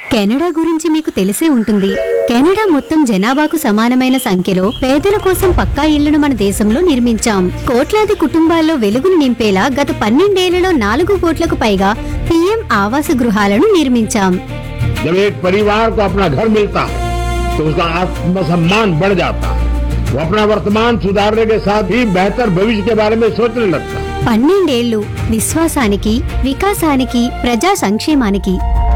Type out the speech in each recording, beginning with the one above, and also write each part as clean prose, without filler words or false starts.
Canada గురించి మీకు తెలిసే ఉంటుంది. కెనడా మొత్తం జనాభాకు సమానమైన సంఖ్యలో పేదల కోసం పక్కా ఇళ్లను మన దేశంలో నిర్మించాం. కోట్లాది కుటుంబాల్లో వెలుగును నింపేలా గత 12 ఏళ్లలో 4 కోట్లకు పైగా పీఎం ఆవాస గృహాలను నిర్మించాం. जब एक परिवार को अपना घर मिलता है तो उसका आत्मसम्मान बढ़ जाता है। वो अपना वर्तमान सुधारने के साथ ही बेहतर भविष्य के बारे में सोचने लगता है। 12 ఏళ్లు విశ్వాసానికి, వికాసానికి, ప్రజా సంక్షేమానికి.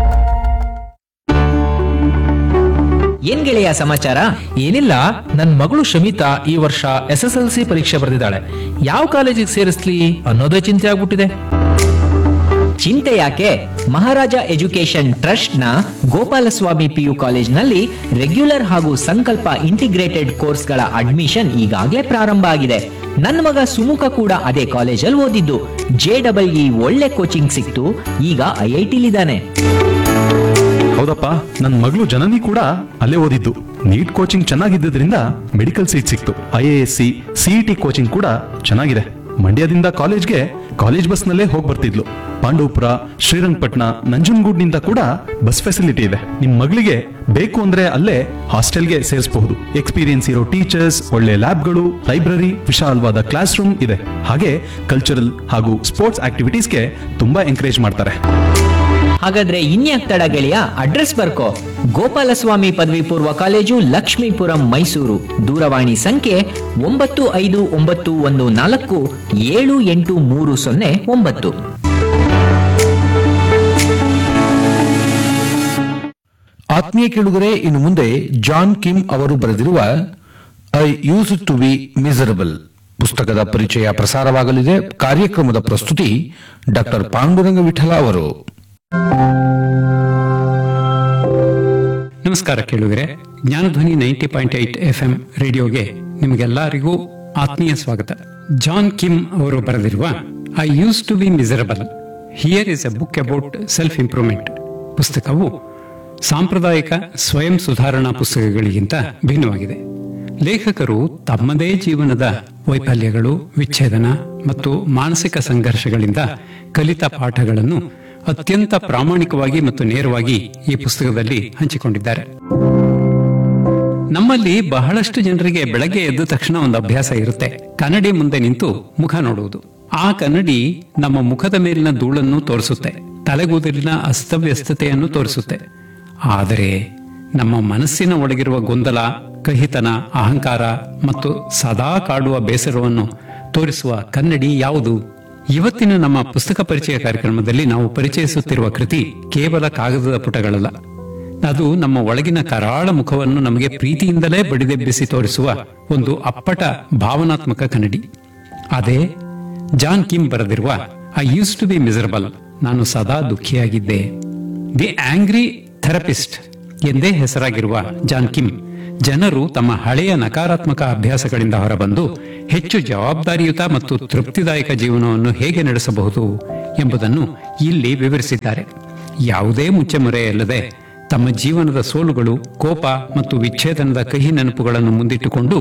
ಏನ್ ಗೆಳೆಯ ಸಮಾಚಾರ? ಏನಿಲ್ಲ, ನನ್ ಮಗಳು ಶಮಿತಾ ಈ ವರ್ಷ SSLC ಪರೀಕ್ಷೆ ಬರೆದಿದ್ದಾಳೆ. ಯಾವ ಕಾಲೇಜಿಗೆ ಸೇರಿಸ್ಲಿ ಅನ್ನೋದೇ ಚಿಂತೆ ಆಗ್ಬಿಟ್ಟಿದೆ. ಚಿಂತೆ ಯಾಕೆ? ಮಹಾರಾಜ ಎಜುಕೇಶನ್ ಟ್ರಸ್ಟ್ ನ ಗೋಪಾಲಸ್ವಾಮಿ PU ಕಾಲೇಜ್ನಲ್ಲಿ ರೆಗ್ಯುಲರ್ ಹಾಗೂ ಸಂಕಲ್ಪ ಇಂಟಿಗ್ರೇಟೆಡ್ ಕೋರ್ಸ್ಗಳ ಅಡ್ಮಿಷನ್ ಈಗಾಗಲೇ ಪ್ರಾರಂಭ ಆಗಿದೆ. ನನ್ನ ಮಗ ಸುಮುಖ ಕೂಡ ಅದೇ ಕಾಲೇಜಲ್ಲಿ ಓದಿದ್ದು. JEE ಒಳ್ಳೆ ಕೋಚಿಂಗ್ ಸಿಕ್ತು, ಈಗ IITಲಿದ್ದಾನೆ. ಹೌದಪ್ಪ, ನನ್ನ ಮಗಳು ಜನನಿ ಕೂಡ ಅಲ್ಲೇ ಓದಿದ್ದು. ನೀಟ್ ಕೋಚಿಂಗ್ ಚೆನ್ನಾಗಿದ್ದರಿಂದ ಮೆಡಿಕಲ್ ಸೀಟ್ ಸಿಕ್ತು. IASC CET ಕೋಚಿಂಗ್ ಕೂಡ ಚೆನ್ನಾಗಿದೆ. ಮಂಡ್ಯದಿಂದ ಕಾಲೇಜ್ಗೆ ಕಾಲೇಜ್ ಬಸ್ ನಲ್ಲೇ ಹೋಗಿ ಬರ್ತಿದ್ಲು. ಪಾಂಡವಪುರ, ಶ್ರೀರಂಗಪಟ್ಟಣ, ನಂಜನಗೂಡ್ನಿಂದ ಕೂಡ ಬಸ್ ಫೆಸಿಲಿಟಿ ಇದೆ. ನಿಮ್ ಮಗಳಿಗೆ ಬೇಕು ಅಂದ್ರೆ ಅಲ್ಲೇ ಹಾಸ್ಟೆಲ್ಗೆ ಸೇರಿಸಬಹುದು. ಎಕ್ಸ್ಪೀರಿಯನ್ಸ್ ಇರೋ ಟೀಚರ್ಸ್, ಒಳ್ಳೆ ಲ್ಯಾಬ್ಗಳು, ಲೈಬ್ರರಿ, ವಿಶಾಲವಾದ ಕ್ಲಾಸ್ ರೂಮ್ ಇದೆ. ಹಾಗೆ ಕಲ್ಚರಲ್ ಹಾಗೂ ಸ್ಪೋರ್ಟ್ಸ್ ಆಕ್ಟಿವಿಟೀಸ್ಗೆ ತುಂಬಾ ಎಂಕರೇಜ್ ಮಾಡ್ತಾರೆ. ಹಾಗಾದ್ರೆ ಇನ್ಯಾಕ್ ತಡ ಗೆಳೆಯ, ಅಡ್ರೆಸ್ ಬರ್ಕೋ. ಗೋಪಾಲಸ್ವಾಮಿ ಪದವಿ ಪೂರ್ವ ಕಾಲೇಜು, ಲಕ್ಷ್ಮೀಪುರಂ, ಮೈಸೂರು. ದೂರವಾಣಿ ಸಂಖ್ಯೆ 959114783009. ಆತ್ಮೀಯ ಕೇಳುಗರೆ, ಇನ್ನು ಮುಂದೆ ಜಾನ್ ಕಿಮ್ ಅವರು ಬರೆದಿರುವ I use to B miserable ಪುಸ್ತಕದ ಪರಿಚಯ ಪ್ರಸಾರವಾಗಲಿದೆ. ಕಾರ್ಯಕ್ರಮದ ಪ್ರಸ್ತುತಿ ಡಾಕ್ಟರ್ ಪಾಂಡುರಂಗ ವಿಠಲ ಅವರು. ನಮಸ್ಕಾರ ಕೇಳುಗರೆ, ಜ್ಞಾನಧ್ವನಿ 90.8 FM ರೇಡಿಯೋಗೆ ನಿಮಗೆಲ್ಲರಿಗೂ ಆತ್ಮೀಯ ಸ್ವಾಗತ. ಜಾನ್ ಕಿಮ್ ಅವರು ಬರೆದಿರುವ I use to B miserable, here is A book about self improvement ಪುಸ್ತಕವು ಸಾಂಪ್ರದಾಯಿಕ ಸ್ವಯಂ ಸುಧಾರಣಾ ಪುಸ್ತಕಗಳಿಗಿಂತ ಭಿನ್ನವಾಗಿದೆ. ಲೇಖಕರು ತಮ್ಮದೇ ಜೀವನದ ವೈಫಲ್ಯಗಳು, ವಿಚ್ಛೇದನ ಮತ್ತು ಮಾನಸಿಕ ಸಂಘರ್ಷಗಳಿಂದ ಕಲಿತ ಪಾಠಗಳನ್ನು ಅತ್ಯಂತ ಪ್ರಾಮಾಣಿಕವಾಗಿ ಮತ್ತು ನೇರವಾಗಿ ಈ ಪುಸ್ತಕದಲ್ಲಿ ಹಂಚಿಕೊಂಡಿದ್ದಾರೆ. ನಮ್ಮಲ್ಲಿ ಬಹಳಷ್ಟು ಜನರಿಗೆ ಬೆಳಗ್ಗೆ ಎದ್ದ ತಕ್ಷಣ ಒಂದು ಅಭ್ಯಾಸ ಇರುತ್ತೆ. ಕನ್ನಡಿ ಮುಂದೆ ನಿಂತು ಮುಖ ನೋಡುವುದು. ಆ ಕನ್ನಡಿ ನಮ್ಮ ಮುಖದ ಮೇಲಿನ ಧೂಳನ್ನು ತೋರಿಸುತ್ತೆ, ತಲೆಗೂದಲಿನ ಅಸ್ತವ್ಯಸ್ತತೆಯನ್ನು ತೋರಿಸುತ್ತೆ. ಆದರೆ ನಮ್ಮ ಮನಸ್ಸಿನ ಒಳಗಿರುವ ಗೊಂದಲ, ಕಹಿತನ, ಅಹಂಕಾರ ಮತ್ತು ಸದಾ ಕಾಡುವ ಬೇಸರವನ್ನು ತೋರಿಸುವ ಕನ್ನಡಿ ಯಾವುದು? ಇವತ್ತಿನ ನಮ್ಮ ಪುಸ್ತಕ ಪರಿಚಯ ಕಾರ್ಯಕ್ರಮದಲ್ಲಿ ನಾವು ಪರಿಚಯಿಸುತ್ತಿರುವ ಕೃತಿ ಕೇವಲ ಕಾಗದದ ಪುಟಗಳಲ್ಲ. ಅದು ನಮ್ಮ ಒಳಗಿನ ಕರಾಳ ಮುಖವನ್ನು ನಮಗೆ ಪ್ರೀತಿಯಿಂದಲೇ ಬಡಿದೆಬ್ಬಿಸಿ ತೋರಿಸುವ ಒಂದು ಅಪ್ಪಟ ಭಾವನಾತ್ಮಕ ಕನ್ನಡಿ. ಅದೇ ಜಾನ್ ಕಿಮ್ ಬರೆದಿರುವ I use to B miserable, ನಾನು ಸದಾ ದುಃಖಿಯಾಗಿದ್ದೆ. ದಿ ಆಂಗ್ರಿ ಥೆರಪಿಸ್ಟ್ ಎಂದೇ ಹೆಸರಾಗಿರುವ ಜಾನ್ ಕಿಮ್ ಜನರು ತಮ್ಮ ಹಳೆಯ ನಕಾರಾತ್ಮಕ ಅಭ್ಯಾಸಗಳಿಂದ ಹೊರಬಂದು ಹೆಚ್ಚು ಜವಾಬ್ದಾರಿಯುತ ಮತ್ತು ತೃಪ್ತಿದಾಯಕ ಜೀವನವನ್ನು ಹೇಗೆ ನಡೆಸಬಹುದು ಎಂಬುದನ್ನು ಇಲ್ಲಿ ವಿವರಿಸಿದ್ದಾರೆ. ಯಾವುದೇ ಮುಚ್ಚಮರೆಯಿಲ್ಲದೆ ತಮ್ಮ ಜೀವನದ ಸೋಲುಗಳು, ಕೋಪ ಮತ್ತು ವಿಚ್ಛೇದನದ ಕಹಿ ನೆನಪುಗಳನ್ನು ಮುಂದಿಟ್ಟುಕೊಂಡು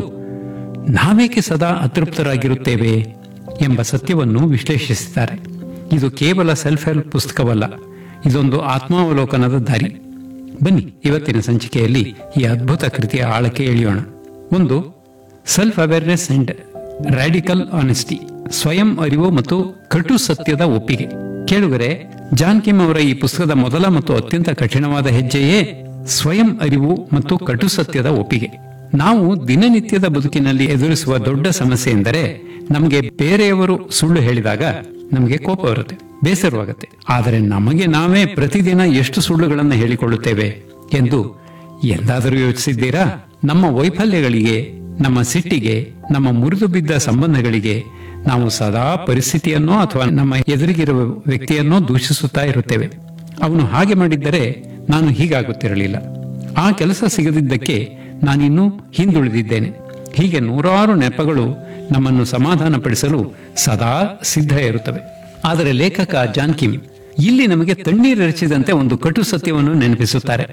ನಾವೇಕೆ ಸದಾ ಅತೃಪ್ತರಾಗಿರುತ್ತೇವೆ ಎಂಬ ಸತ್ಯವನ್ನು ವಿಶ್ಲೇಷಿಸಿದ್ದಾರೆ. ಇದು ಕೇವಲ ಸೆಲ್ಫ್ ಹೆಲ್ಪ್ ಪುಸ್ತಕವಲ್ಲ, ಇದೊಂದು ಆತ್ಮಾವಲೋಕನದ ದಾರಿ. ಬನ್ನಿ ಇವತ್ತಿನ ಸಂಚಿಕೆಯಲ್ಲಿ ಈ ಅದ್ಭುತ ಕೃತಿಯ ಆಳಕ್ಕೆ ಇಳಿಯೋಣ. ಒಂದು, self awareness and radical honesty, ಸ್ವಯಂ ಅರಿವು ಮತ್ತು ಕಟು ಸತ್ಯದ ಒಪ್ಪಿಗೆ. ಕೇಳುಗರೆ, ಜಾನ್ ಕಿಮ್ ಅವರ ಈ ಪುಸ್ತಕದ ಮೊದಲ ಮತ್ತು ಅತ್ಯಂತ ಕಠಿಣವಾದ ಹೆಜ್ಜೆಯೇ ಸ್ವಯಂ ಅರಿವು ಮತ್ತು ಕಟು ಸತ್ಯದ ಒಪ್ಪಿಗೆ. ನಾವು ದಿನನಿತ್ಯದ ಬದುಕಿನಲ್ಲಿ ಎದುರಿಸುವ ದೊಡ್ಡ ಸಮಸ್ಯೆ ಎಂದರೆ ನಮಗೆ ಬೇರೆಯವರು ಸುಳ್ಳು ಹೇಳಿದಾಗ ನಮಗೆ ಕೋಪ ಬರುತ್ತೆ, ಬೇಸರವಾಗುತ್ತೆ. ಆದರೆ ನಮಗೆ ನಾವೇ ಪ್ರತಿದಿನ ಎಷ್ಟು ಸುಳ್ಳುಗಳನ್ನು ಹೇಳಿಕೊಳ್ಳುತ್ತೇವೆ ಎಂದು ಎಂದಾದರೂ ಯೋಚಿಸಿದ್ದೀರಾ? ನಮ್ಮ ವೈಫಲ್ಯಗಳಿಗೆ, ನಮ್ಮ ಸಿಟ್ಟಿಗೆ, ನಮ್ಮ ಮುರಿದು ಬಿದ್ದ ಸಂಬಂಧಗಳಿಗೆ ನಾವು ಸದಾ ಪರಿಸ್ಥಿತಿಯನ್ನೋ ಅಥವಾ ನಮ್ಮ ಎದುರಿಗಿರುವ ವ್ಯಕ್ತಿಯನ್ನೋ ದೂಷಿಸುತ್ತಾ ಇರುತ್ತೇವೆ. ಅವನು ಹಾಗೆ ಮಾಡಿದ್ದರೆ ನಾನು ಹೀಗಾಗುತ್ತಿರಲಿಲ್ಲ, ಆ ಕೆಲಸ ಸಿಗದಿದ್ದಕ್ಕೆ ನಾನಿನ್ನೂ ಹಿಂದುಳಿದಿದ್ದೇನೆ. ಹೀಗೆ ನೂರಾರು ನೆಪಗಳು ನಮ್ಮನ್ನು ಸಮಾಧಾನಪಡಿಸಲು ಸದಾ ಸಿದ್ಧ ಇರುತ್ತವೆ. ಆದರೆ ಲೇಖಕ ಜಾನ್ ಕಿಮ್ ಇಲ್ಲಿ ನಮಗೆ ತಣ್ಣೀರೆರಚಿದಂತೆ ಒಂದು ಕಟು ಸತ್ಯವನ್ನು ನೆನಪಿಸುತ್ತಾರೆ.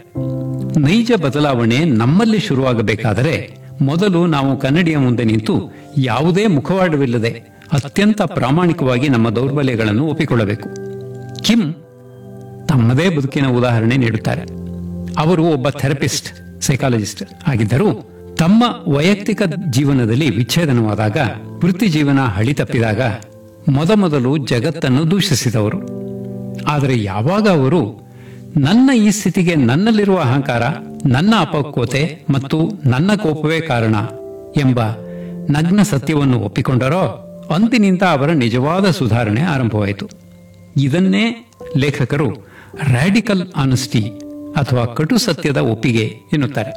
ನೈಜ ಬದಲಾವಣೆ ನಮ್ಮಲ್ಲಿ ಶುರುವಾಗಬೇಕಾದರೆ ಮೊದಲು ನಾವು ಕನ್ನಡಿಯ ಮುಂದೆ ನಿಂತು ಯಾವುದೇ ಮುಖವಾಡವಿಲ್ಲದೆ ಅತ್ಯಂತ ಪ್ರಾಮಾಣಿಕವಾಗಿ ನಮ್ಮ ದೌರ್ಬಲ್ಯಗಳನ್ನು ಒಪ್ಪಿಕೊಳ್ಳಬೇಕು. ಕಿಮ್ ತಮ್ಮದೇ ಬದುಕಿನ ಉದಾಹರಣೆ ನೀಡುತ್ತಾರೆ. ಅವರು ಒಬ್ಬ ಥೆರಪಿಸ್ಟ್, ಸೈಕಾಲಜಿಸ್ಟ್ ಆಗಿದ್ದರು. ತಮ್ಮ ವೈಯಕ್ತಿಕ ಜೀವನದಲ್ಲಿ ವಿಚ್ಛೇದನವಾದಾಗ, ವೃತ್ತಿ ಜೀವನ ಹಳಿ ತಪ್ಪಿದಾಗ ಮೊದಲು ಜಗತ್ತನ್ನು ದೂಷಿಸಿದವರು. ಆದರೆ ಯಾವಾಗ ಅವರು ನನ್ನ ಈ ಸ್ಥಿತಿಗೆ ನನ್ನಲ್ಲಿರುವ ಅಹಂಕಾರ, ನನ್ನ ಅಪಕ್ವತೆ ಮತ್ತು ನನ್ನ ಕೋಪವೇ ಕಾರಣ ಎಂಬ ನಗ್ನ ಸತ್ಯವನ್ನು ಒಪ್ಪಿಕೊಂಡರೋ ಅಂದಿನಿಂದ ಅವರ ನಿಜವಾದ ಸುಧಾರಣೆ ಆರಂಭವಾಯಿತು. ಇದನ್ನೇ ಲೇಖಕರು ರಾಡಿಕಲ್ ಆನೆಸ್ಟಿ ಅಥವಾ ಕಟು ಸತ್ಯದ ಒಪ್ಪಿಗೆ ಎನ್ನುತ್ತಾರೆ.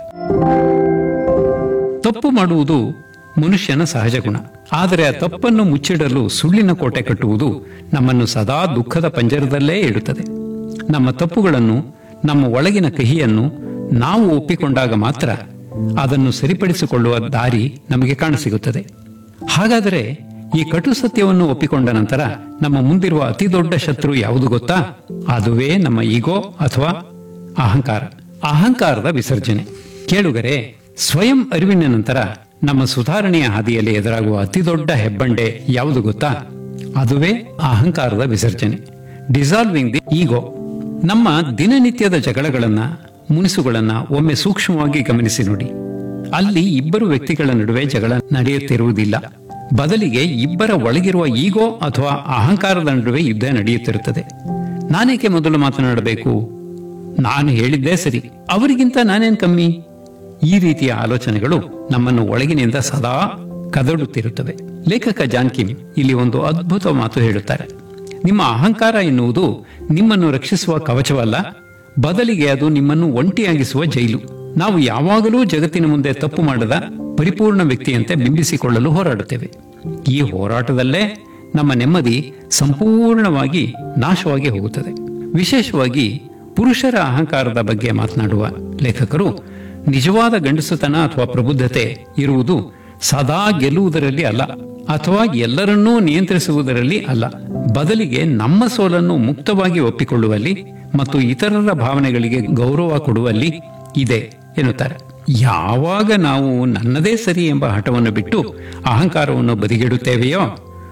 ತಪ್ಪು ಮಾಡುವುದು ಮನುಷ್ಯನ ಸಹಜ ಗುಣ. ಆದರೆ ಆ ತಪ್ಪನ್ನು ಮುಚ್ಚಿಡಲು ಸುಳ್ಳಿನ ಕೋಟೆ ಕಟ್ಟುವುದು ನಮ್ಮನ್ನು ಸದಾ ದುಃಖದ ಪಂಜರದಲ್ಲೇ ಇಡುತ್ತದೆ. ನಮ್ಮ ತಪ್ಪುಗಳನ್ನು, ನಮ್ಮ ಒಳಗಿನ ಕಹಿಯನ್ನು ನಾವು ಒಪ್ಪಿಕೊಂಡಾಗ ಮಾತ್ರ ಅದನ್ನು ಸರಿಪಡಿಸಿಕೊಳ್ಳುವ ದಾರಿ ನಮಗೆ ಕಾಣಸಿಗುತ್ತದೆ. ಹಾಗಾದರೆ ಈ ಕಟು ಸತ್ಯವನ್ನು ಒಪ್ಪಿಕೊಂಡ ನಂತರ ನಮ್ಮ ಮುಂದಿರುವ ಅತಿ ದೊಡ್ಡ ಶತ್ರು ಯಾವುದು ಗೊತ್ತಾ? ಅದುವೇ ನಮ್ಮ ಈಗೋ ಅಥವಾ ಅಹಂಕಾರ. ಅಹಂಕಾರದ ವಿಸರ್ಜನೆ. ಕೇಳುಗರೆ, ಸ್ವಯಂ ಅರಿವಿನ ನಂತರ ನಮ್ಮ ಸುಧಾರಣೆಯ ಹಾದಿಯಲ್ಲಿ ಎದುರಾಗುವ ಅತಿ ದೊಡ್ಡ ಹೆಬ್ಬಂಡೆ ಯಾವುದು ಗೊತ್ತಾ? ಅದುವೇ ಅಹಂಕಾರದ ವಿಸರ್ಜನೆ, ಡಿಸಾಲ್ವಿಂಗ್ ದಿ ಈಗೋ. ನಮ್ಮ ದಿನನಿತ್ಯದ ಜಗಳಗಳನ್ನ, ಮುನಿಸುಗಳನ್ನ ಒಮ್ಮೆ ಸೂಕ್ಷ್ಮವಾಗಿ ಗಮನಿಸಿ ನೋಡಿ. ಅಲ್ಲಿ ಇಬ್ಬರು ವ್ಯಕ್ತಿಗಳ ನಡುವೆ ಜಗಳ ನಡೆಯುತ್ತಿರುವುದಿಲ್ಲ. ಬದಲಿಗೆ ಇಬ್ಬರ ಒಳಗಿರುವ ಈಗೋ ಅಥವಾ ಅಹಂಕಾರದ ನಡುವೆ ಯುದ್ಧ ನಡೆಯುತ್ತಿರುತ್ತದೆ. ನಾನೇಕೆ ಮೊದಲು ಮಾತನಾಡಬೇಕು? ನಾನು ಹೇಳಿದ್ದೇ ಸರಿ, ಅವರಿಗಿಂತ ನಾನೇನ್ ಕಮ್ಮಿ? ಈ ರೀತಿಯ ಆಲೋಚನೆಗಳು ನಮ್ಮನ್ನು ಒಳಗಿನಿಂದ ಸದಾ ಕದಡುತ್ತಿರುತ್ತವೆ. ಲೇಖಕ ಜಾನ್ ಕಿಮ್ ಇಲ್ಲಿ ಒಂದು ಅದ್ಭುತ ಮಾತು ಹೇಳುತ್ತಾರೆ. ನಿಮ್ಮ ಅಹಂಕಾರ ಎನ್ನುವುದು ನಿಮ್ಮನ್ನು ರಕ್ಷಿಸುವ ಕವಚವಲ್ಲ, ಬದಲಿಗೆ ಅದು ನಿಮ್ಮನ್ನು ಒಂಟಿಯಾಗಿಸುವ ಜೈಲು. ನಾವು ಯಾವಾಗಲೂ ಜಗತ್ತಿನ ಮುಂದೆ ತಪ್ಪು ಮಾಡದ ಪರಿಪೂರ್ಣ ವ್ಯಕ್ತಿಯಂತೆ ಬಿಂಬಿಸಿಕೊಳ್ಳಲು ಹೋರಾಡುತ್ತೇವೆ. ಈ ಹೋರಾಟದಲ್ಲೇ ನಮ್ಮ ನೆಮ್ಮದಿ ಸಂಪೂರ್ಣವಾಗಿ ನಾಶವಾಗಿ ಹೋಗುತ್ತದೆ. ವಿಶೇಷವಾಗಿ ಪುರುಷರ ಅಹಂಕಾರದ ಬಗ್ಗೆ ಮಾತನಾಡುವ ಲೇಖಕರು, ನಿಜವಾದ ಗಂಡಸುತನ ಅಥವಾ ಪ್ರಬುದ್ಧತೆ ಇರುವುದು ಸದಾ ಗೆಲ್ಲುವುದರಲ್ಲಿ ಅಲ್ಲ, ಅಥವಾ ಎಲ್ಲರನ್ನೂ ನಿಯಂತ್ರಿಸುವುದರಲ್ಲಿ ಅಲ್ಲ, ಬದಲಿಗೆ ನಮ್ಮ ಸೋಲನ್ನು ಮುಕ್ತವಾಗಿ ಒಪ್ಪಿಕೊಳ್ಳುವಲ್ಲಿ ಮತ್ತು ಇತರರ ಭಾವನೆಗಳಿಗೆ ಗೌರವ ಕೊಡುವಲ್ಲಿ ಇದೆ ಎನ್ನುತ್ತಾರೆ. ಯಾವಾಗ ನಾವು ನನ್ನದೇ ಸರಿ ಎಂಬ ಹಠವನ್ನು ಬಿಟ್ಟು ಅಹಂಕಾರವನ್ನು ಬದಿಗಿಡುತ್ತೇವೆಯೋ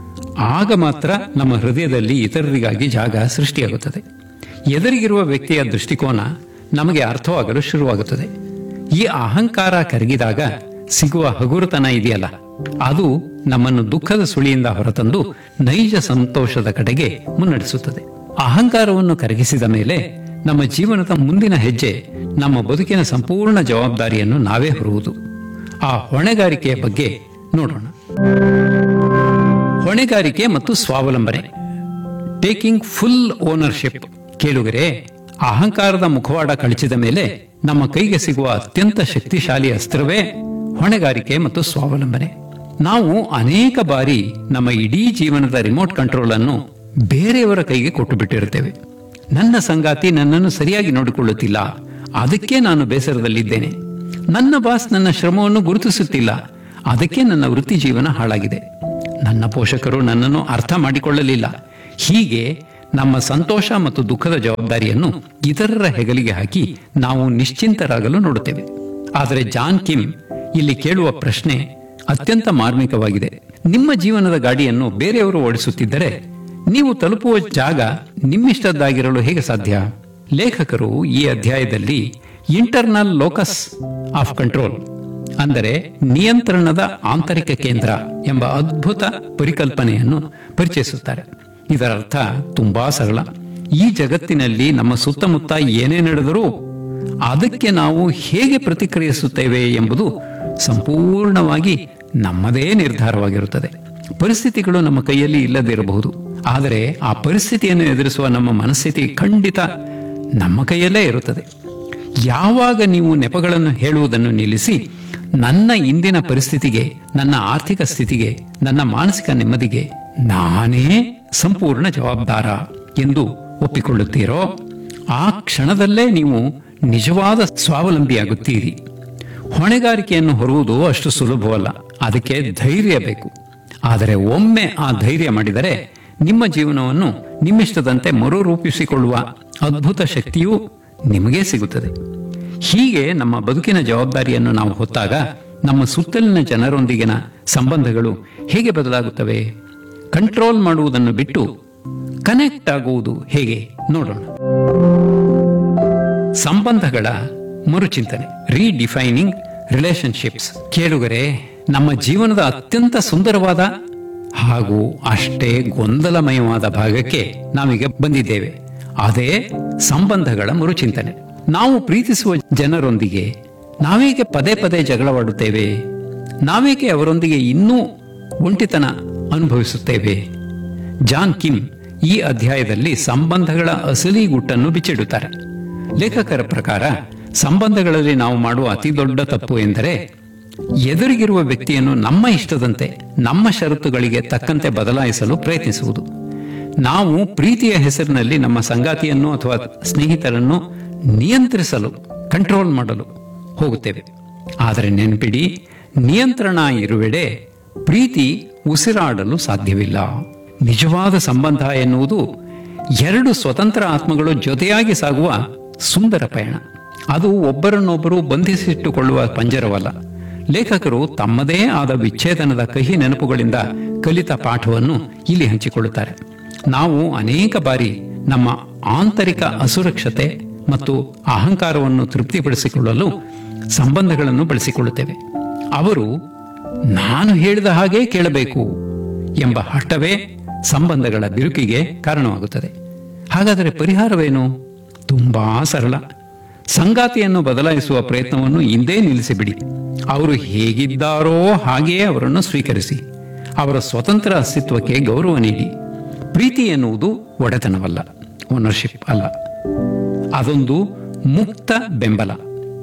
ಆಗ ಮಾತ್ರ ನಮ್ಮ ಹೃದಯದಲ್ಲಿ ಇತರರಿಗಾಗಿ ಜಾಗ ಸೃಷ್ಟಿಯಾಗುತ್ತದೆ. ಎದುರಿಗಿರುವ ವ್ಯಕ್ತಿಯ ದೃಷ್ಟಿಕೋನ ನಮಗೆ ಅರ್ಥವಾಗಲು ಶುರುವಾಗುತ್ತದೆ. ಈ ಅಹಂಕಾರ ಕರಗಿದಾಗ ಸಿಗುವ ಹಗುರತನ ಇದೆಯಲ್ಲ, ಅದು ನಮ್ಮನ್ನು ದುಃಖದ ಸುಳಿಯಿಂದ ಹೊರತಂದು ನೈಜ ಸಂತೋಷದ ಕಡೆಗೆ ಮುನ್ನಡೆಸುತ್ತದೆ. ಅಹಂಕಾರವನ್ನು ಕರಗಿಸಿದ ಮೇಲೆ ನಮ್ಮ ಜೀವನದ ಮುಂದಿನ ಹೆಜ್ಜೆ ನಮ್ಮ ಬದುಕಿನ ಸಂಪೂರ್ಣ ಜವಾಬ್ದಾರಿಯನ್ನು ನಾವೇ ಹೊರುವುದು. ಆ ಹೊಣೆಗಾರಿಕೆಯ ಬಗ್ಗೆ ನೋಡೋಣ. ಹೊಣೆಗಾರಿಕೆ ಮತ್ತು ಸ್ವಾವಲಂಬನೆ, ಟೇಕಿಂಗ್ ಫುಲ್ ಓನರ್ಶಿಪ್. ಕೇಳುಗರೆ, ಅಹಂಕಾರದ ಮುಖವಾಡ ಕಳಚಿದ ಮೇಲೆ ನಮ್ಮ ಕೈಗೆ ಸಿಗುವ ಅತ್ಯಂತ ಶಕ್ತಿಶಾಲಿ ಅಸ್ತ್ರವೇ ಹೊಣೆಗಾರಿಕೆ ಮತ್ತು ಸ್ವಾವಲಂಬನೆ. ನಾವು ಅನೇಕ ಬಾರಿ ನಮ್ಮ ಇಡೀ ಜೀವನದ ರಿಮೋಟ್ ಕಂಟ್ರೋಲ್ ಅನ್ನು ಬೇರೆಯವರ ಕೈಗೆ ಕೊಟ್ಟು ಬಿಟ್ಟಿರುತ್ತೇವೆ. ನನ್ನ ಸಂಗಾತಿ ನನ್ನನ್ನು ಸರಿಯಾಗಿ ನೋಡಿಕೊಳ್ಳುತ್ತಿಲ್ಲ, ಅದಕ್ಕೆ ನಾನು ಬೇಸರದಲ್ಲಿದ್ದೇನೆ. ನನ್ನ ಬಾಸ್ ನನ್ನ ಶ್ರಮವನ್ನು ಗುರುತಿಸುತ್ತಿಲ್ಲ, ಅದಕ್ಕೆ ನನ್ನ ವೃತ್ತಿ ಜೀವನ ಹಾಳಾಗಿದೆ. ನನ್ನ ಪೋಷಕರು ನನ್ನನ್ನು ಅರ್ಥ ಮಾಡಿಕೊಳ್ಳಲಿಲ್ಲ. ಹೀಗೆ ನಮ್ಮ ಸಂತೋಷ ಮತ್ತು ದುಃಖದ ಜವಾಬ್ದಾರಿಯನ್ನು ಇತರರ ಹೆಗಲಿಗೆ ಹಾಕಿ ನಾವು ನಿಶ್ಚಿಂತರಾಗಲು ನೋಡುತ್ತೇವೆ. ಆದರೆ ಜಾನ್ ಕಿಮ್ ಇಲ್ಲಿ ಕೇಳುವ ಪ್ರಶ್ನೆ ಅತ್ಯಂತ ಮಾರ್ಮಿಕವಾಗಿದೆ. ನಿಮ್ಮ ಜೀವನದ ಗಾಡಿಯನ್ನು ಬೇರೆಯವರು ಓಡಿಸುತ್ತಿದ್ದರೆ ನೀವು ತಲುಪುವ ಜಾಗ ನಿಮ್ಮಿಷ್ಟದ್ದಾಗಿರಲು ಹೇಗೆ ಸಾಧ್ಯ? ಲೇಖಕರು ಈ ಅಧ್ಯಾಯದಲ್ಲಿ ಇಂಟರ್ನಲ್ ಲೋಕಸ್ ಆಫ್ ಕಂಟ್ರೋಲ್, ಅಂದರೆ ನಿಯಂತ್ರಣದ ಆಂತರಿಕ ಕೇಂದ್ರ ಎಂಬ ಅದ್ಭುತ ಪರಿಕಲ್ಪನೆಯನ್ನು ಪರಿಚಯಿಸುತ್ತಾರೆ. ಇದರ ಅರ್ಥ ತುಂಬಾ ಸರಳ. ಈ ಜಗತ್ತಿನಲ್ಲಿ ನಮ್ಮ ಸುತ್ತಮುತ್ತ ಏನೇ ನಡೆದರೂ ಅದಕ್ಕೆ ನಾವು ಹೇಗೆ ಪ್ರತಿಕ್ರಿಯಿಸುತ್ತೇವೆ ಎಂಬುದು ಸಂಪೂರ್ಣವಾಗಿ ನಮ್ಮದೇ ನಿರ್ಧಾರವಾಗಿರುತ್ತದೆ. ಪರಿಸ್ಥಿತಿಗಳು ನಮ್ಮ ಕೈಯಲ್ಲಿ ಇಲ್ಲದಿರಬಹುದು, ಆದರೆ ಆ ಪರಿಸ್ಥಿತಿಯನ್ನು ಎದುರಿಸುವ ನಮ್ಮ ಮನಸ್ಥಿತಿ ಖಂಡಿತ ನಮ್ಮ ಕೈಯಲ್ಲೇ ಇರುತ್ತದೆ. ಯಾವಾಗ ನೀವು ನೆಪಗಳನ್ನು ಹೇಳುವುದನ್ನು ನಿಲ್ಲಿಸಿ ನನ್ನ ಇಂದಿನ ಪರಿಸ್ಥಿತಿಗೆ, ನನ್ನ ಆರ್ಥಿಕ ಸ್ಥಿತಿಗೆ, ನನ್ನ ಮಾನಸಿಕ ನೆಮ್ಮದಿಗೆ ನಾನೇ ಸಂಪೂರ್ಣ ಜವಾಬ್ದಾರ ಎಂದು ಒಪ್ಪಿಕೊಳ್ಳುತ್ತೀರೋ ಆ ಕ್ಷಣದಲ್ಲೇ ನೀವು ನಿಜವಾದ ಸ್ವಾವಲಂಬಿಯಾಗುತ್ತೀರಿ. ಹೊಣೆಗಾರಿಕೆಯನ್ನು ಹೊರುವುದು ಅಷ್ಟು ಸುಲಭವಲ್ಲ, ಅದಕ್ಕೆ ಧೈರ್ಯ ಬೇಕು. ಆದರೆ ಒಮ್ಮೆ ಆ ಧೈರ್ಯ ಮಾಡಿದರೆ ನಿಮ್ಮ ಜೀವನವನ್ನು ನಿಮ್ಮಿಷ್ಟದಂತೆ ಮರುರೂಪಿಸಿಕೊಳ್ಳುವ ಅದ್ಭುತ ಶಕ್ತಿಯೂ ನಿಮಗೇ ಸಿಗುತ್ತದೆ. ಹೀಗೆ ನಮ್ಮ ಬದುಕಿನ ಜವಾಬ್ದಾರಿಯನ್ನು ನಾವು ಹೊತ್ತಾಗ ನಮ್ಮ ಸುತ್ತಲಿನ ಜನರೊಂದಿಗಿನ ಸಂಬಂಧಗಳು ಹೇಗೆ ಬದಲಾಗುತ್ತವೆ? ಕಂಟ್ರೋಲ್ ಮಾಡುವುದನ್ನು ಬಿಟ್ಟು ಕನೆಕ್ಟ್ ಆಗುವುದು ಹೇಗೆ ನೋಡೋಣ. ಸಂಬಂಧಗಳ ಮರುಚಿಂತನೆ, ರೀಡಿಫೈನಿಂಗ್ ರಿಲೇಶನ್ಶಿಪ್ಸ್. ಕೇಳುಗರೆ, ನಮ್ಮ ಜೀವನದ ಅತ್ಯಂತ ಸುಂದರವಾದ ಹಾಗೂ ಅಷ್ಟೇ ಗೊಂದಲಮಯವಾದ ಭಾಗಕ್ಕೆ ನಾವೀಗ ಬಂದಿದ್ದೇವೆ. ಅದೇ ಸಂಬಂಧಗಳ ಮರುಚಿಂತನೆ. ನಾವು ಪ್ರೀತಿಸುವ ಜನರೊಂದಿಗೆ ನಾವೇಕೆ ಪದೇ ಪದೇ ಜಗಳವಾಡುತ್ತೇವೆ? ನಾವೇಕೆ ಅವರೊಂದಿಗೆ ಇನ್ನೂ ಒಂಟಿತನ ಅನುಭವಿಸುತ್ತೇವೆ? ಜಾನ್ ಕಿಮ್ ಈ ಅಧ್ಯಾಯದಲ್ಲಿ ಸಂಬಂಧಗಳ ಅಸಲಿ ಗುಟ್ಟನ್ನು ಬಿಚ್ಚಿಡುತ್ತಾರೆ. ಲೇಖಕರ ಪ್ರಕಾರ ಸಂಬಂಧಗಳಲ್ಲಿ ನಾವು ಮಾಡುವ ಅತಿ ದೊಡ್ಡ ತಪ್ಪು ಎಂದರೆ ಎದುರಿಗಿರುವ ವ್ಯಕ್ತಿಯನ್ನು ನಮ್ಮ ಇಷ್ಟದಂತೆ, ನಮ್ಮ ಷರತ್ತುಗಳಿಗೆ ತಕ್ಕಂತೆ ಬದಲಾಯಿಸಲು ಪ್ರಯತ್ನಿಸುವುದು. ನಾವು ಪ್ರೀತಿಯ ಹೆಸರಿನಲ್ಲಿ ನಮ್ಮ ಸಂಗಾತಿಯನ್ನು ಅಥವಾ ಸ್ನೇಹಿತರನ್ನು ನಿಯಂತ್ರಿಸಲು, ಕಂಟ್ರೋಲ್ ಮಾಡಲು ಹೋಗುತ್ತೇವೆ. ಆದರೆ ನೆನಪಿಡಿ, ನಿಯಂತ್ರಣ ಇರುವೆಡೆ ಪ್ರೀತಿ ಉಸಿರಾಡಲು ಸಾಧ್ಯವಿಲ್ಲ. ನಿಜವಾದ ಸಂಬಂಧ ಎನ್ನುವುದು ಎರಡು ಸ್ವತಂತ್ರ ಆತ್ಮಗಳು ಜೊತೆಯಾಗಿ ಸಾಗುವ ಸುಂದರ ಪಯಣ. ಅದು ಒಬ್ಬರನ್ನೊಬ್ಬರು ಬಂಧಿಸಿಟ್ಟುಕೊಳ್ಳುವ ಪಂಜರವಲ್ಲ. ಲೇಖಕರು ತಮ್ಮದೇ ಆದ ವಿಚ್ಛೇದನದ ಕಹಿ ನೆನಪುಗಳಿಂದ ಕಲಿತ ಪಾಠವನ್ನು ಇಲ್ಲಿ ಹಂಚಿಕೊಳ್ಳುತ್ತಾರೆ. ನಾವು ಅನೇಕ ಬಾರಿ ನಮ್ಮ ಆಂತರಿಕ ಅಸುರಕ್ಷತೆ ಮತ್ತು ಅಹಂಕಾರವನ್ನು ತೃಪ್ತಿಪಡಿಸಿಕೊಳ್ಳಲು ಸಂಬಂಧಗಳನ್ನು ಬಳಸಿಕೊಳ್ಳುತ್ತೇವೆ. ಅವರು ನಾನು ಹೇಳಿದ ಹಾಗೆ ಕೇಳಬೇಕು ಎಂಬ ಹಠವೇ ಸಂಬಂಧಗಳ ಬಿರುಕಿಗೆ ಕಾರಣವಾಗುತ್ತದೆ. ಹಾಗಾದರೆ ಪರಿಹಾರವೇನು? ತುಂಬಾ ಸರಳ. ಸಂಗಾತಿಯನ್ನು ಬದಲಾಯಿಸುವ ಪ್ರಯತ್ನವನ್ನು ಹಿಂದೆ ನಿಲ್ಲಿಸಿಬಿಡಿ. ಅವರು ಹೇಗಿದ್ದಾರೋ ಹಾಗೆಯೇ ಅವರನ್ನು ಸ್ವೀಕರಿಸಿ. ಅವರ ಸ್ವತಂತ್ರ ಅಸ್ತಿತ್ವಕ್ಕೆ ಗೌರವ ನೀಡಿ. ಪ್ರೀತಿ ಎನ್ನುವುದು ಒಡೆತನವಲ್ಲ, ಓನರ್ಶಿಪ್ ಅಲ್ಲ. ಅದೊಂದು ಮುಕ್ತ ಬೆಂಬಲ.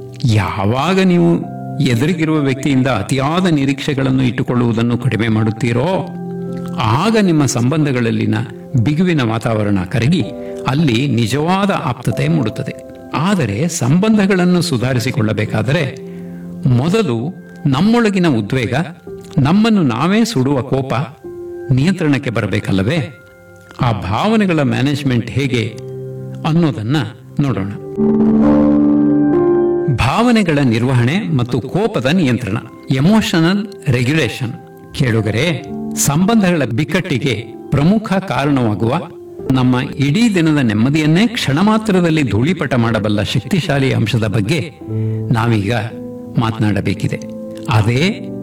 ಯಾವಾಗ ನೀವು ಎದುರಿಗಿರುವ ವ್ಯಕ್ತಿಯಿಂದ ಅತಿಯಾದ ನಿರೀಕ್ಷೆಗಳನ್ನು ಇಟ್ಟುಕೊಳ್ಳುವುದನ್ನು ಕಡಿಮೆ ಮಾಡುತ್ತೀರೋ ಆಗ ನಿಮ್ಮ ಸಂಬಂಧಗಳಲ್ಲಿನ ಬಿಗುವಿನ ವಾತಾವರಣ ಕರಗಿ ಅಲ್ಲಿ ನಿಜವಾದ ಆಪ್ತತೆ ಮೂಡುತ್ತದೆ. ಆದರೆ ಸಂಬಂಧಗಳನ್ನು ಸುಧಾರಿಸಿಕೊಳ್ಳಬೇಕಾದರೆ ಮೊದಲು ನಮ್ಮೊಳಗಿನ ಉದ್ವೇಗ, ನಮ್ಮನ್ನು ನಾವೇ ಸುಡುವ ಕೋಪ ನಿಯಂತ್ರಣಕ್ಕೆ ಬರಬೇಕಲ್ಲವೇ? ಆ ಭಾವನೆಗಳ ಮ್ಯಾನೇಜ್ಮೆಂಟ್ ಹೇಗೆ ಅನ್ನೋದನ್ನ ನೋಡೋಣ. ಭಾವನೆಗಳ ನಿರ್ವಹಣೆ ಮತ್ತು ಕೋಪದ ನಿಯಂತ್ರಣ, ಎಮೋಷನಲ್ ರೆಗ್ಯುಲೇಷನ್. ಕೇಳುಗರೆ, ಸಂಬಂಧಗಳ ಬಿಕ್ಕಟ್ಟಿಗೆ ಪ್ರಮುಖ ಕಾರಣವಾಗುವ, ನಮ್ಮ ಇಡೀ ದಿನದ ನೆಮ್ಮದಿಯನ್ನೇ ಕ್ಷಣ ಮಾತ್ರದಲ್ಲಿ ಧೂಳಿಪಟ ಮಾಡಬಲ್ಲ ಶಕ್ತಿಶಾಲಿ ಅಂಶದ ಬಗ್ಗೆ ನಾವೀಗ ಮಾತನಾಡಬೇಕಿದೆ. ಅದೇ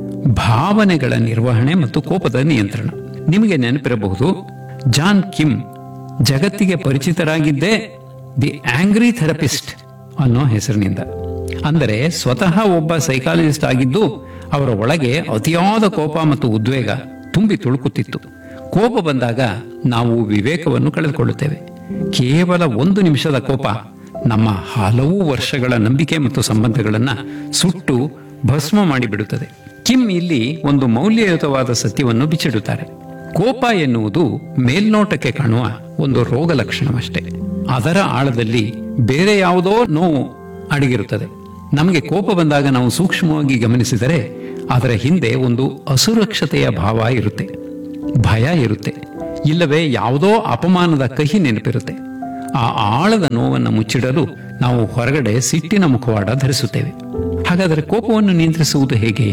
ಭಾವನೆಗಳ ನಿರ್ವಹಣೆ ಮತ್ತು ಕೋಪದ ನಿಯಂತ್ರಣ. ನಿಮಗೆ ನೆನಪಿರಬಹುದು, ಜಾನ್ ಕಿಮ್ ಜಗತ್ತಿಗೆ ಪರಿಚಿತರಾಗಿದ್ದೇ ದಿ ಆಂಗ್ರಿ ಥೆರಪಿಸ್ಟ್ ಅನ್ನೋ ಹೆಸರಿನಿಂದ. ಅಂದರೆ ಸ್ವತಃ ಒಬ್ಬ ಸೈಕಾಲಜಿಸ್ಟ್ ಆಗಿದ್ದು ಅವರ ಒಳಗೆ ಅತಿಯಾದ ಕೋಪ ಮತ್ತು ಉದ್ವೇಗ ತುಂಬಿ ತುಳುಕುತ್ತಿತ್ತು. ಕೋಪ ಬಂದಾಗ ನಾವು ವಿವೇಕವನ್ನು ಕಳೆದುಕೊಳ್ಳುತ್ತೇವೆ. ಕೇವಲ 1 ನಿಮಿಷದ ಕೋಪ ನಮ್ಮ ಹಲವು ವರ್ಷಗಳ ನಂಬಿಕೆ ಮತ್ತು ಸಂಬಂಧಗಳನ್ನು ಸುಟ್ಟು ಭಸ್ಮ ಮಾಡಿಬಿಡುತ್ತದೆ. ಕಿಮ್ ಇಲ್ಲಿ ಒಂದು ಮೌಲ್ಯಯುತವಾದ ಸತ್ಯವನ್ನು ಬಿಚ್ಚಿಡುತ್ತಾರೆ. ಕೋಪ ಎನ್ನುವುದು ಮೇಲ್ನೋಟಕ್ಕೆ ಕಾಣುವ ಒಂದು ರೋಗ ಲಕ್ಷಣವಷ್ಟೇ. ಅದರ ಆಳದಲ್ಲಿ ಬೇರೆ ಯಾವುದೋ ನೋವು ಅಡಗಿರುತ್ತದೆ. ನಮಗೆ ಕೋಪ ಬಂದಾಗ ನಾವು ಸೂಕ್ಷ್ಮವಾಗಿ ಗಮನಿಸಿದರೆ ಅದರ ಹಿಂದೆ ಒಂದು ಅಸುರಕ್ಷತೆಯ ಭಾವ ಇರುತ್ತೆ, ಭಯ ಇರುತ್ತೆ, ಇಲ್ಲವೇ ಯಾವುದೋ ಅಪಮಾನದ ಕಹಿ ನೆನಪಿರುತ್ತೆ. ಆ ಆಳದ ನೋವನ್ನು ಮುಚ್ಚಿಡಲು ನಾವು ಹೊರಗಡೆ ಸಿಟ್ಟಿನ ಮುಖವಾಡ ಧರಿಸುತ್ತೇವೆ. ಹಾಗಾದರೆ ಕೋಪವನ್ನು ನಿಯಂತ್ರಿಸುವುದು ಹೇಗೆ?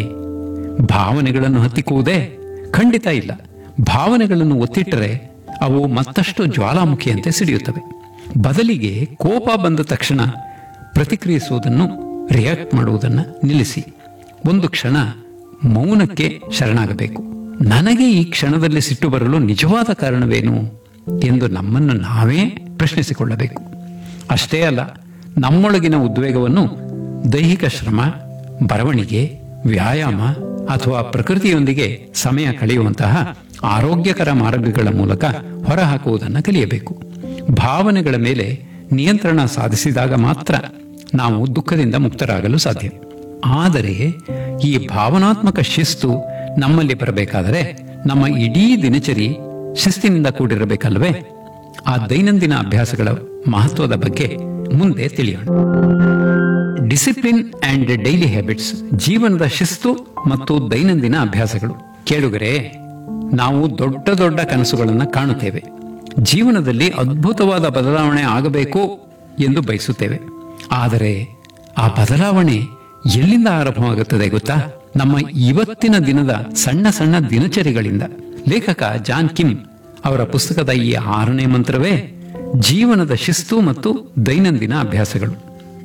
ಭಾವನೆಗಳನ್ನು ಹತ್ತಿಕ್ಕುವುದೇ? ಖಂಡಿತ ಇಲ್ಲ. ಭಾವನೆಗಳನ್ನು ಒತ್ತಿಟ್ಟರೆ ಅವು ಮತ್ತಷ್ಟು ಜ್ವಾಲಾಮುಖಿಯಂತೆ ಸಿಡಿಯುತ್ತವೆ. ಬದಲಿಗೆ ಕೋಪ ಬಂದ ತಕ್ಷಣ ಪ್ರತಿಕ್ರಿಯಿಸುವುದನ್ನು, ರಿಯಾಕ್ಟ್ ಮಾಡುವುದನ್ನು ನಿಲ್ಲಿಸಿ ಒಂದು ಕ್ಷಣ ಮೌನಕ್ಕೆ ಶರಣಾಗಬೇಕು. ನನಗೆ ಈ ಕ್ಷಣದಲ್ಲಿ ಸಿಟ್ಟು ಬರಲು ನಿಜವಾದ ಕಾರಣವೇನು ಎಂದು ನಮ್ಮನ್ನು ನಾವೇ ಪ್ರಶ್ನಿಸಿಕೊಳ್ಳಬೇಕು. ಅಷ್ಟೇ ಅಲ್ಲ, ನಮ್ಮೊಳಗಿನ ಉದ್ವೇಗವನ್ನು ದೈಹಿಕ ಶ್ರಮ, ಬರವಣಿಗೆ, ವ್ಯಾಯಾಮ ಅಥವಾ ಪ್ರಕೃತಿಯೊಂದಿಗೆ ಸಮಯ ಕಳೆಯುವಂತಹ ಆರೋಗ್ಯಕರ ಮಾರ್ಗಗಳ ಮೂಲಕ ಹೊರಹಾಕುವುದನ್ನು ಕಲಿಯಬೇಕು. ಭಾವನೆಗಳ ಮೇಲೆ ನಿಯಂತ್ರಣ ಸಾಧಿಸಿದಾಗ ಮಾತ್ರ ನಾವು ದುಃಖದಿಂದ ಮುಕ್ತರಾಗಲು ಸಾಧ್ಯ. ಆದರೆ ಈ ಭಾವನಾತ್ಮಕ ಶಿಸ್ತು ನಮ್ಮಲ್ಲಿ ಬರಬೇಕಾದರೆ ನಮ್ಮ ಇಡೀ ದಿನಚರಿ ಶಿಸ್ತಿನಿಂದ ಕೂಡಿರಬೇಕಲ್ವೇ? ಆ ದೈನಂದಿನ ಅಭ್ಯಾಸಗಳ ಮಹತ್ವದ ಬಗ್ಗೆ ಮುಂದೆ ತಿಳಿಯೋಣ. ಡಿಸಿಪ್ಲಿನ್ ಅಂಡ್ ಡೈಲಿ ಹ್ಯಾಬಿಟ್ಸ್, ಜೀವನದ ಶಿಸ್ತು ಮತ್ತು ದೈನಂದಿನ ಅಭ್ಯಾಸಗಳು. ಕೇಳುಗರೆ, ನಾವು ದೊಡ್ಡ ದೊಡ್ಡ ಕನಸುಗಳನ್ನು ಕಾಣುತ್ತೇವೆ. ಜೀವನದಲ್ಲಿ ಅದ್ಭುತವಾದ ಬದಲಾವಣೆ ಆಗಬೇಕು ಎಂದು ಬಯಸುತ್ತೇವೆ. ಆದರೆ ಆ ಬದಲಾವಣೆ ಎಲ್ಲಿಂದ ಆರಂಭವಾಗುತ್ತದೆ ಗೊತ್ತಾ? ನಮ್ಮ ಇವತ್ತಿನ ದಿನದ ಸಣ್ಣ ಸಣ್ಣ ದಿನಚರಿಗಳಿಂದ. ಲೇಖಕ ಜಾನ್ ಕಿಮ್ ಅವರ ಪುಸ್ತಕದ ಈ 6ನೇ ಮಂತ್ರವೇ ಜೀವನದ ಶಿಸ್ತು ಮತ್ತು ದೈನಂದಿನ ಅಭ್ಯಾಸಗಳು.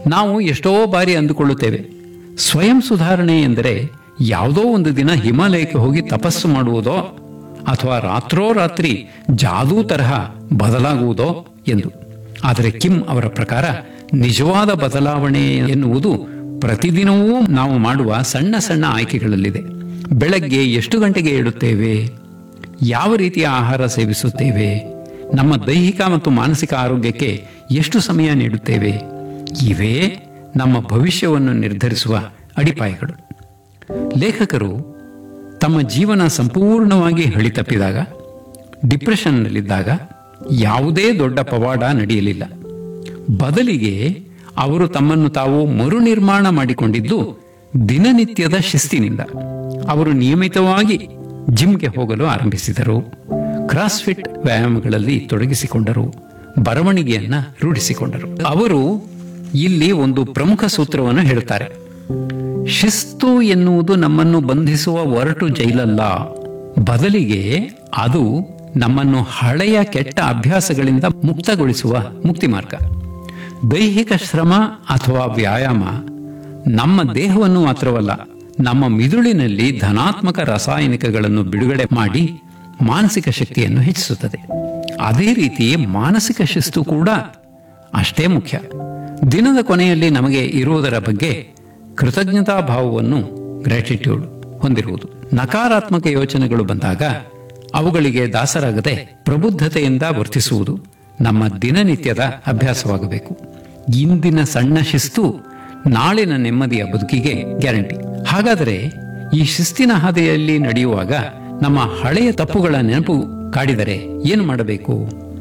ನಾವು ಎಷ್ಟೋ ಬಾರಿ ಅಂದುಕೊಳ್ಳುತ್ತೇವೆ, ಸ್ವಯಂ ಸುಧಾರಣೆ ಎಂದರೆ ಯಾವುದೋ ಒಂದು ದಿನ ಹಿಮಾಲಯಕ್ಕೆ ಹೋಗಿ ತಪಸ್ಸು ಮಾಡುವುದೋ ಅಥವಾ ರಾತ್ರೋರಾತ್ರಿ ಜಾದೂ ತರಹ ಬದಲಾಗುವುದೋ ಎಂದು. ಆದರೆ ಕಿಮ್ ಅವರ ಪ್ರಕಾರ ನಿಜವಾದ ಬದಲಾವಣೆ ಎನ್ನುವುದು ಪ್ರತಿದಿನವೂ ನಾವು ಮಾಡುವ ಸಣ್ಣ ಸಣ್ಣ ಆಯ್ಕೆಗಳಲ್ಲಿದೆ. ಬೆಳಗ್ಗೆ ಎಷ್ಟು ಗಂಟೆಗೆ ಏಳುತ್ತೇವೆ, ಯಾವ ರೀತಿಯ ಆಹಾರ ಸೇವಿಸುತ್ತೇವೆ, ನಮ್ಮ ದೈಹಿಕ ಮತ್ತು ಮಾನಸಿಕ ಆರೋಗ್ಯಕ್ಕೆ ಎಷ್ಟು ಸಮಯ ನೀಡುತ್ತೇವೆ, ಇವೇ ನಮ್ಮ ಭವಿಷ್ಯವನ್ನು ನಿರ್ಧರಿಸುವ ಅಡಿಪಾಯಗಳು. ಲೇಖಕರು ತಮ್ಮ ಜೀವನ ಸಂಪೂರ್ಣವಾಗಿ ಹಳಿತಪ್ಪಿದಾಗ, ಡಿಪ್ರೆಷನ್ನಲ್ಲಿದ್ದಾಗ ಯಾವುದೇ ದೊಡ್ಡ ಪವಾಡ ನಡೆಯಲಿಲ್ಲ. ಬದಲಿಗೆ ಅವರು ತಮ್ಮನ್ನು ತಾವು ಮರುನಿರ್ಮಾಣ ಮಾಡಿಕೊಂಡಿದ್ದು ದಿನನಿತ್ಯದ ಶಿಸ್ತಿನಿಂದ. ಅವರು ನಿಯಮಿತವಾಗಿ ಜಿಮ್ಗೆ ಹೋಗಲು ಆರಂಭಿಸಿದರು, ಕ್ರಾಸ್ಫಿಟ್ ವ್ಯಾಯಾಮಗಳಲ್ಲಿ ತೊಡಗಿಸಿಕೊಂಡರು, ಬರವಣಿಗೆಯನ್ನ ರೂಢಿಸಿಕೊಂಡರು. ಅವರು ಇಲ್ಲಿ ಒಂದು ಪ್ರಮುಖ ಸೂತ್ರವನ್ನು ಹೇಳುತ್ತಾರೆ. ಶಿಸ್ತು ಎನ್ನುವುದು ನಮ್ಮನ್ನು ಬಂಧಿಸುವ ಒರಟು ಜೈಲಲ್ಲ, ಬದಲಿಗೆ ಅದು ನಮ್ಮನ್ನು ಹಳೆಯ ಕೆಟ್ಟ ಅಭ್ಯಾಸಗಳಿಂದ ಮುಕ್ತಗೊಳಿಸುವ ಮುಕ್ತಿ ಮಾರ್ಗ. ದೈಹಿಕ ಶ್ರಮ ಅಥವಾ ವ್ಯಾಯಾಮ ನಮ್ಮ ದೇಹವನ್ನು ಮಾತ್ರವಲ್ಲ, ನಮ್ಮ ಮಿದುಳಿನಲ್ಲಿ ಧನಾತ್ಮಕ ರಾಸಾಯನಿಕಗಳನ್ನು ಬಿಡುಗಡೆ ಮಾಡಿ ಮಾನಸಿಕ ಶಕ್ತಿಯನ್ನು ಹೆಚ್ಚಿಸುತ್ತದೆ. ಅದೇ ರೀತಿ ಮಾನಸಿಕ ಶಿಸ್ತು ಕೂಡ ಅಷ್ಟೇ ಮುಖ್ಯ. ದಿನದ ಕೊನೆಯಲ್ಲಿ ನಮಗೆ ಇರುವುದರ ಬಗ್ಗೆ ಕೃತಜ್ಞತಾ ಭಾವವನ್ನು, ಗ್ರ್ಯಾಟಿಟ್ಯೂಡ್ ಹೊಂದಿರುವುದು. ನಕಾರಾತ್ಮಕ ಯೋಚನೆಗಳು ಬಂದಾಗ ಅವುಗಳಿಗೆ ದಾಸರಾಗದೆ ಪ್ರಬುದ್ಧತೆಯಿಂದ ವರ್ತಿಸುವುದು ನಮ್ಮ ದಿನನಿತ್ಯದ ಅಭ್ಯಾಸವಾಗಬೇಕು. ಇಂದಿನ ಸಣ್ಣ ಶಿಸ್ತು ನಾಳಿನ ನೆಮ್ಮದಿಯ ಬದುಕಿಗೆ ಗ್ಯಾರಂಟಿ. ಹಾಗಾದರೆ ಈ ಶಿಸ್ತಿನ ಹಾದಿಯಲ್ಲಿ ನಡೆಯುವಾಗ ನಮ್ಮ ಹಳೆಯ ತಪ್ಪುಗಳ ನೆನಪು ಕಾಡಿದರೆ ಏನು ಮಾಡಬೇಕು?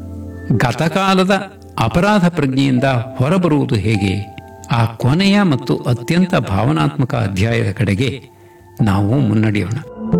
ಗತಕಾಲದ ಅಪರಾಧ ಪ್ರಜ್ಞೆಯಿಂದ ಹೊರಬರುವುದು ಹೇಗೆ? ಆ ಕೊನೆಯ ಮತ್ತು ಅತ್ಯಂತ ಭಾವನಾತ್ಮಕ ಅಧ್ಯಾಯದ ಕಡೆಗೆ ನಾವು ಮುನ್ನಡೆಯೋಣ.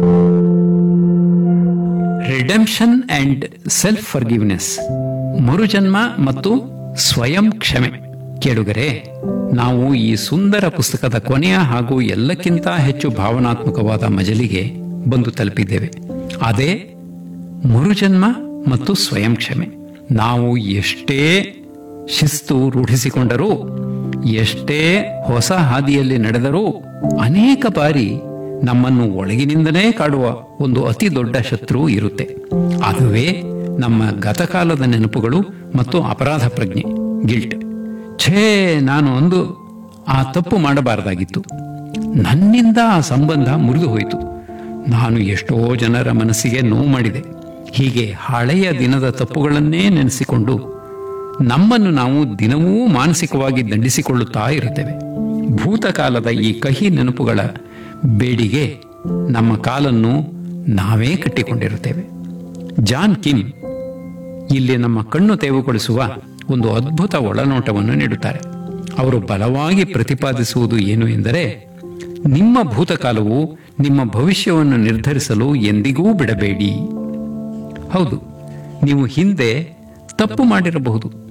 ರಿಡೆಂಪ್ಷನ್ ಅಂಡ್ ಸೆಲ್ಫ್ ಫರ್ಗಿವ್ನೆಸ್, ಮರುಜನ್ಮ ಮತ್ತು ಸ್ವಯಂ ಕ್ಷಮೆ. ಕೇಳುಗರೆ, ನಾವು ಈ ಸುಂದರ ಪುಸ್ತಕದ ಕೊನೆಯ ಹಾಗೂ ಎಲ್ಲಕ್ಕಿಂತ ಹೆಚ್ಚು ಭಾವನಾತ್ಮಕವಾದ ಮಜಲಿಗೆ ಬಂದು ತಲುಪಿದ್ದೇವೆ. ಅದೇ ಮರುಜನ್ಮ ಮತ್ತು ಸ್ವಯಂ ಕ್ಷಮೆ. ನಾವು ಎಷ್ಟೇ ಶಿಸ್ತು ರೂಢಿಸಿಕೊಂಡರೂ, ಎಷ್ಟೇ ಹೊಸ ಹಾದಿಯಲ್ಲಿ ನಡೆದರೂ ಅನೇಕ ಬಾರಿ ನಮ್ಮನ್ನು ಒಳಗಿನಿಂದಲೇ ಕಾಡುವ ಒಂದು ಅತಿ ದೊಡ್ಡ ಶತ್ರು ಇರುತ್ತೆ. ಅದುವೇ ನಮ್ಮ ಗತಕಾಲದ ನೆನಪುಗಳು ಮತ್ತು ಅಪರಾಧ ಪ್ರಜ್ಞೆ, ಗಿಲ್ಟ್. ನಾನು ಅಂದು ಆ ತಪ್ಪು ಮಾಡಬಾರದಾಗಿತ್ತು, ನನ್ನಿಂದ ಆ ಸಂಬಂಧ ಮುರಿದು ಹೋಯಿತು, ನಾನು ಎಷ್ಟೋ ಜನರ ಮನಸ್ಸಿಗೆ ನೋವು ಮಾಡಿದೆ. ಹೀಗೆ ಹಳೆಯ ದಿನದ ತಪ್ಪುಗಳನ್ನೇ ನೆನೆಸಿಕೊಂಡು ನಮ್ಮನ್ನು ನಾವು ದಿನವೂ ಮಾನಸಿಕವಾಗಿ ದಂಡಿಸಿಕೊಳ್ಳುತ್ತಾ ಇರುತ್ತೇವೆ. ಭೂತಕಾಲದ ಈ ಕಹಿ ನೆನಪುಗಳ ಬೇಡಿಗೆ ನಮ್ಮ ಕಾಲನ್ನು ನಾವೇ ಕಟ್ಟಿಕೊಂಡಿರುತ್ತೇವೆ. ಜಾನ್ ಕಿಮ್ ಇಲ್ಲಿ ನಮ್ಮ ಕಣ್ಣು ತೇವುಗೊಳಿಸುವ ಒಂದು ಅದ್ಭುತ ಒಳನೋಟವನ್ನು ನೀಡುತ್ತಾರೆ. ಅವರು ಬಲವಾಗಿ ಪ್ರತಿಪಾದಿಸುವುದು ಏನು ಎಂದರೆ, ನಿಮ್ಮ ಭೂತಕಾಲವು ನಿಮ್ಮ ಭವಿಷ್ಯವನ್ನು ನಿರ್ಧರಿಸಲು ಎಂದಿಗೂ ಬಿಡಬೇಡಿ. ಹೌದು, ನೀವು ಹಿಂದೆ ತಪ್ಪು ಮಾಡಿರಬಹುದು,